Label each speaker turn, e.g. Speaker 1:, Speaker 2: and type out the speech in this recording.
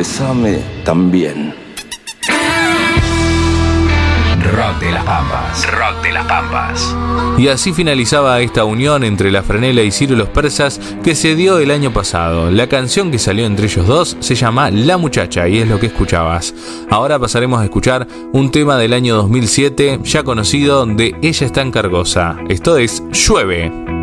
Speaker 1: besame también.
Speaker 2: Rock de las Pampas. Rock de las Pampas.
Speaker 3: Y así finalizaba esta unión entre La Franela y Ciro los Persas que se dio el año pasado. La canción que salió entre ellos dos se llama La Muchacha y es lo que escuchabas. Ahora pasaremos a escuchar un tema del año 2007 ya conocido de Ella está en Cargosa. Esto es Llueve.